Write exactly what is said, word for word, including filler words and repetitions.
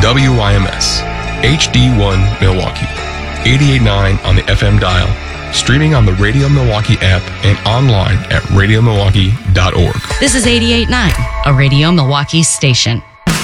W Y M S, H D one Milwaukee, eighty-eight point nine on the F M dial, streaming on the Radio Milwaukee app and online at radio milwaukee dot org. This is eighty-eight point nine, a Radio Milwaukee station.